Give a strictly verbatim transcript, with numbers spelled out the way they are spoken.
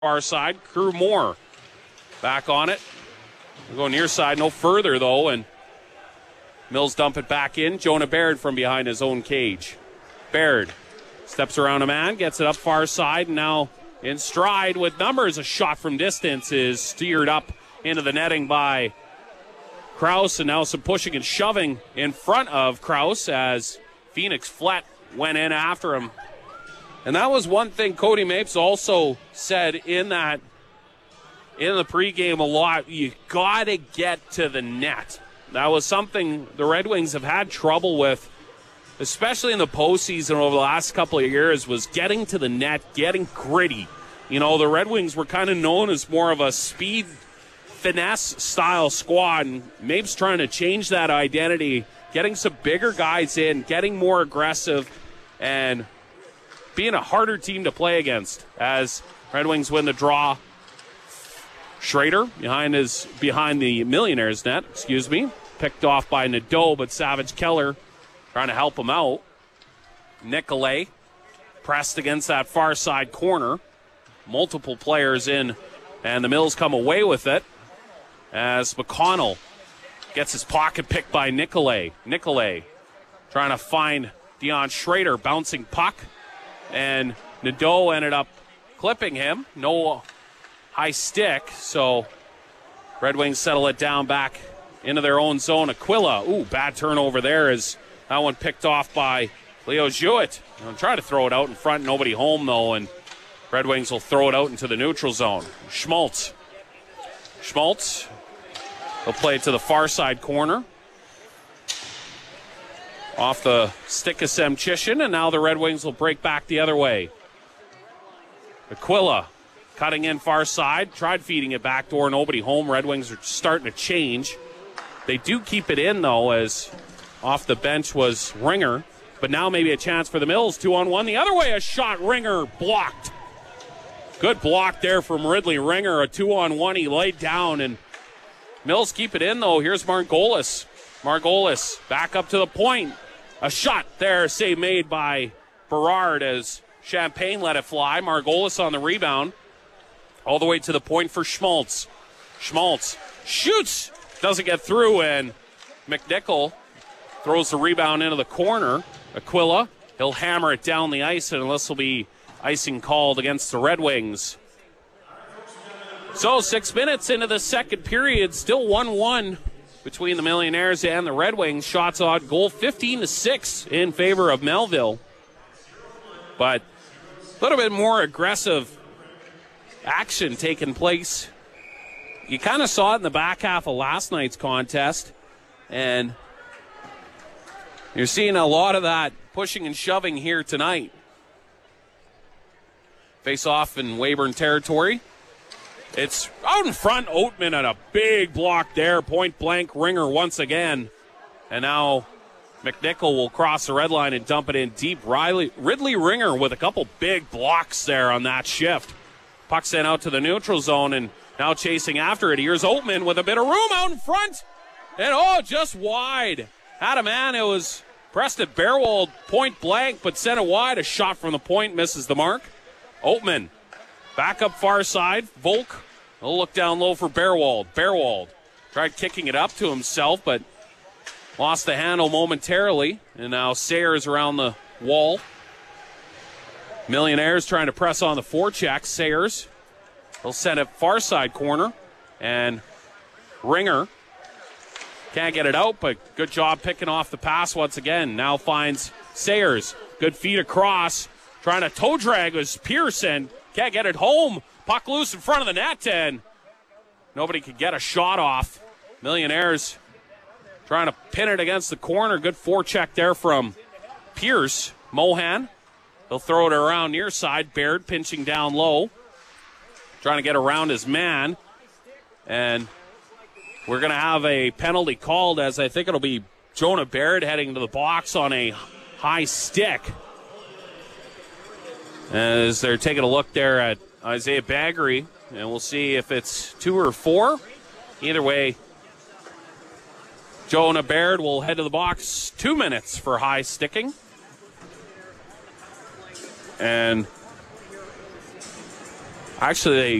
far side. Crew Moore back on it. We'll go near side, no further though, and Mills dump it back in. Jonah Baird from behind his own cage. Baird steps around a man, gets it up far side, and now in stride with numbers. A shot from distance is steered up into the netting by Krause, and now some pushing and shoving in front of Krause as Phoenix Flett went in after him. And that was one thing Cody Mapes also said in that in the pregame a lot. You got to get to the net. That was something the Red Wings have had trouble with, especially in the postseason over the last couple of years, was getting to the net, getting gritty. You know, the Red Wings were kind of known as more of a speed, finesse-style squad, and Mapes trying to change that identity, getting some bigger guys in, getting more aggressive, and being a harder team to play against as Red Wings win the draw. Schrader behind his behind the Millionaires net, excuse me. Picked off by Nadeau, but Savage Keller trying to help him out. Nicolay pressed against that far side corner. Multiple players in, and the Mills come away with it as McConnell gets his pocket picked by Nicolay. Nicolay trying to find Dion Schrader, bouncing puck, and Nadeau ended up clipping him. No high stick, so Red Wings settle it down back into their own zone. Aquila, ooh, bad turnover there as that one picked off by Leo Jewett. I'm trying to throw it out in front, nobody home though, and Red Wings will throw it out into the neutral zone. Schmaltz. Schmaltz will play it to the far side corner. Off the stick of Semchishin, and now the Red Wings will break back the other way. Aquila cutting in far side, tried feeding it back door, nobody home. Red Wings are starting to change. They do keep it in, though, as off the bench was Ringer. But now maybe a chance for the Mills. Two on one. The other way, a shot. Ringer blocked. Good block there from Ridley Ringer. A two on one. He laid down, and Mills keep it in, though. Here's Margolis. Margolis back up to the point. A shot there, save made by Berard as Champagne let it fly. Margolis on the rebound. All the way to the point for Schmaltz. Schmaltz shoots. Doesn't get through, and McNichol throws the rebound into the corner. Aquila, he'll hammer it down the ice, and this will be icing called against the Red Wings. So six minutes into the second period, still one one between the Millionaires and the Red Wings. Shots on goal fifteen to six in favor of Melville. But a little bit more aggressive action taking place. You kind of saw it in the back half of last night's contest, and you're seeing a lot of that pushing and shoving here tonight. Face off in Weyburn territory. It's out in front. Oatman at a big block there. Point blank. Ringer once again. And now McNichol will cross the red line and dump it in deep. Riley, Ridley Ringer with a couple big blocks there on that shift. Puck sent out to the neutral zone, and now chasing after it. Here's Oatman with a bit of room out in front. And oh, just wide. Had a man. It was Preston Bearwald point blank, but sent it wide. A shot from the point misses the mark. Oatman back up far side. Volk will look down low for Bearwald. Bearwald tried kicking it up to himself, but lost the handle momentarily. And now Sayers around the wall. Millionaires trying to press on the forecheck. Sayers, he'll send it far side corner. And Ringer can't get it out, but good job picking off the pass once again. Now finds Sayers. Good feed across. Trying to toe drag was Pearson. Can't get it home. Puck loose in front of the net, and nobody could get a shot off. Millionaires trying to pin it against the corner. Good forecheck there from Pierce. Mohan, he'll throw it around near side. Baird pinching down low. Trying to get around his man. And we're going to have a penalty called, as I think it'll be Jonah Baird heading to the box on a high stick. As they're taking a look there at Isaiah Baggery, and we'll see if it's two or four. Either way, Jonah Baird will head to the box. Two minutes for high sticking. And Actually, they